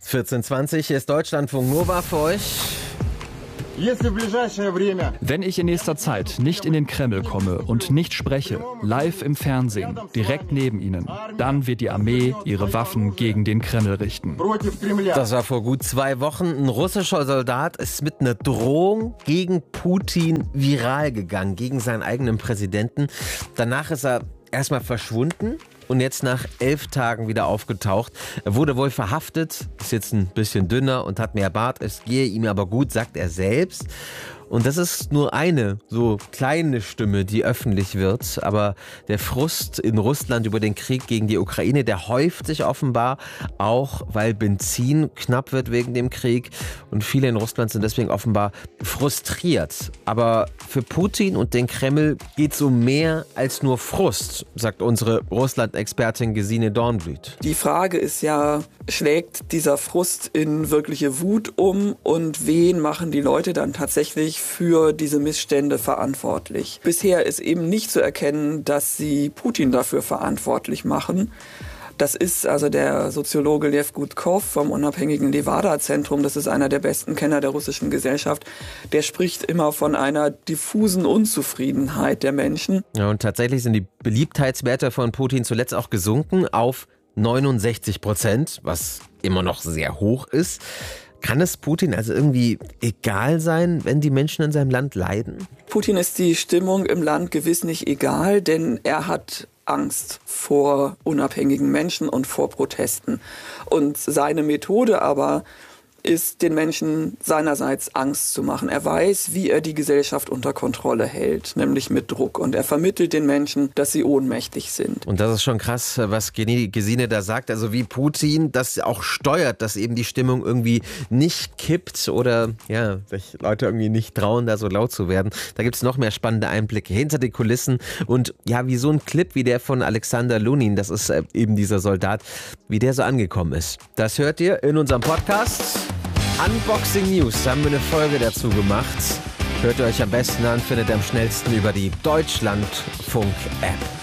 14:20, hier ist Deutschlandfunk Nova für euch. Wenn ich in nächster Zeit nicht in den Kreml komme und nicht spreche, live im Fernsehen, direkt neben Ihnen, dann wird die Armee ihre Waffen gegen den Kreml richten. Das war vor gut 2 Wochen. Ein russischer Soldat ist mit einer Drohung gegen Putin viral gegangen, gegen seinen eigenen Präsidenten. Danach ist er erstmal verschwunden und jetzt nach 11 Tagen wieder aufgetaucht. Er wurde wohl verhaftet, ist jetzt ein bisschen dünner und hat mehr Bart. Es gehe ihm aber gut, sagt er selbst. Und das ist nur eine so kleine Stimme, die öffentlich wird. Aber der Frust in Russland über den Krieg gegen die Ukraine, der häuft sich offenbar, auch weil Benzin knapp wird wegen dem Krieg. Und viele in Russland sind deswegen offenbar frustriert. Aber für Putin und den Kreml geht es um mehr als nur Frust, sagt unsere Russland-Expertin Gesine Dornblüt. Die Frage ist ja, schlägt dieser Frust in wirkliche Wut um und wen machen die Leute dann tatsächlich für diese Missstände verantwortlich? Bisher ist eben nicht zu erkennen, dass sie Putin dafür verantwortlich machen. Das ist also der Soziologe Lev Gutkov vom unabhängigen Levada-Zentrum. Das ist einer der besten Kenner der russischen Gesellschaft. Der spricht immer von einer diffusen Unzufriedenheit der Menschen. Ja, und tatsächlich sind die Beliebtheitswerte von Putin zuletzt auch gesunken auf 69%, was immer noch sehr hoch ist. Kann es Putin also irgendwie egal sein, wenn die Menschen in seinem Land leiden? Putin ist die Stimmung im Land gewiss nicht egal, denn er hat Angst vor unabhängigen Menschen und vor Protesten. Und seine Methode aber ist, den Menschen seinerseits Angst zu machen. Er weiß, wie er die Gesellschaft unter Kontrolle hält, nämlich mit Druck. Und er vermittelt den Menschen, dass sie ohnmächtig sind. Und das ist schon krass, was Gesine da sagt. Also wie Putin das auch steuert, dass eben die Stimmung irgendwie nicht kippt oder ja, sich Leute irgendwie nicht trauen, da so laut zu werden. Da gibt es noch mehr spannende Einblicke hinter die Kulissen. Und ja, wie so ein Clip wie der von Alexander Lunin, das ist eben dieser Soldat, wie der so angekommen ist. Das hört ihr in unserem Podcast. Unboxing News, da haben wir eine Folge dazu gemacht. Hört ihr euch am besten an, findet ihr am schnellsten über die Deutschlandfunk-App.